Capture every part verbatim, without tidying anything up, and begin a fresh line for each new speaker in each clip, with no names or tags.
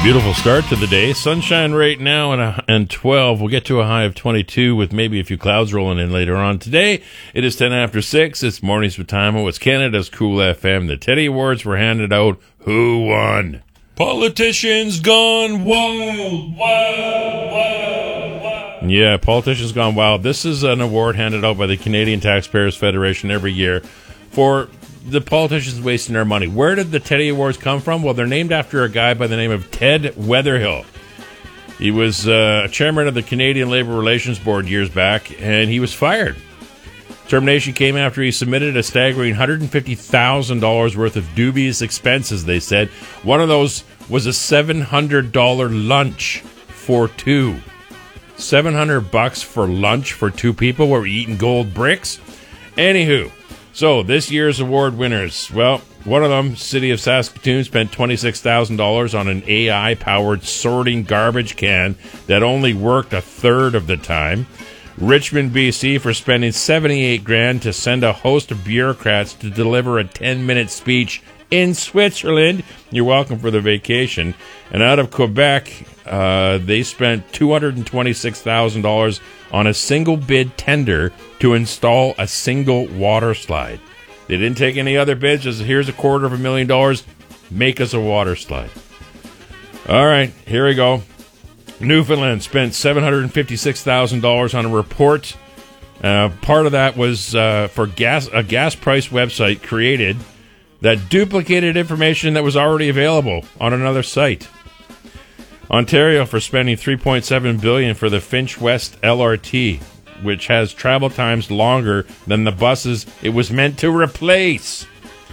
Beautiful start to the day. Sunshine right now and, a, and twelve. We'll get to a high of twenty-two with maybe a few clouds rolling in later on today. It is ten after six. It's Mornings with Timo. It's Canada's Cool F M. The Teddy Awards were handed out. Who won? Politicians gone wild, wild, wild, wild. Yeah, Politicians Gone Wild. This is an award handed out by the Canadian Taxpayers Federation every year for the politicians wasting our money. Where did the Teddy Awards come from? Well, they're named after a guy by the name of Ted Weatherhill. He was uh, chairman of the Canadian Labour Relations Board years back, and he was fired. Termination came after he submitted a staggering one hundred fifty thousand dollars worth of dubious expenses, they said. One of those was a seven hundred dollars lunch for two. seven hundred bucks for lunch for two people. Were we eating gold bricks? Anywho, so this year's award winners. Well, one of them, City of Saskatoon, spent twenty-six thousand dollars on an A I-powered sorting garbage can that only worked a third of the time. Richmond, B C, for spending seventy-eight grand to send a host of bureaucrats to deliver a ten-minute speech in Switzerland. You're welcome for the vacation. And out of Quebec, uh, they spent two hundred twenty-six thousand dollars on a single bid tender to install a single water slide. They didn't take any other bids. Just here's a quarter of a million dollars. Make us a water slide. All right, here we go. Newfoundland spent seven hundred fifty-six thousand dollars on a report. Uh, part of that was uh, for gas a gas price website created that duplicated information that was already available on another site. Ontario for spending three point seven billion dollars for the Finch West L R T, which has travel times longer than the buses it was meant to replace.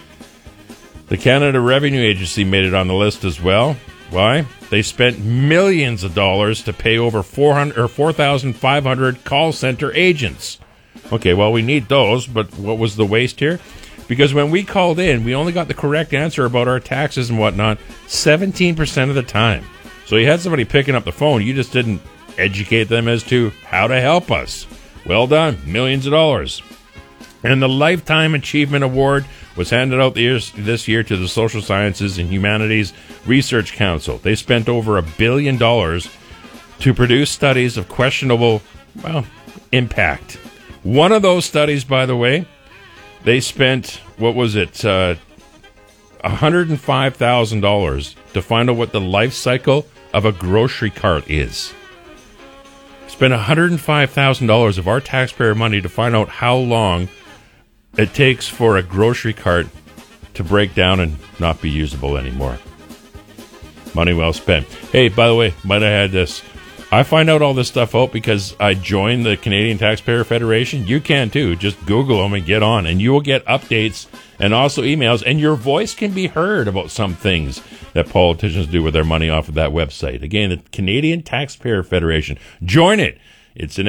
The Canada Revenue Agency made it on the list as well. Why? They spent millions of dollars to pay over four hundred or four thousand five hundred call center agents. Okay, well, we need those, but what was the waste here? Because when we called in, we only got the correct answer about our taxes and whatnot seventeen percent of the time. So you had somebody picking up the phone, you just didn't educate them as to how to help us. Well done, millions of dollars. And the Lifetime Achievement Award was handed out this year to the Social Sciences and Humanities Research Council. They spent over a billion dollars to produce studies of questionable, well, impact. One of those studies, by the way, they spent, what was it, uh, one hundred five thousand dollars to find out what the life cycle of a grocery cart is. Spent one hundred five thousand dollars of our taxpayer money to find out how long it takes for a grocery cart to break down and not be usable anymore. Money well spent. Hey, by the way, might have had this. I find out all this stuff out because I joined the Canadian Taxpayer Federation. You can too. Just Google them and get on, and you will get updates and also emails, and your voice can be heard about some things that politicians do with their money off of that website. Again, the Canadian Taxpayer Federation. Join it. It's an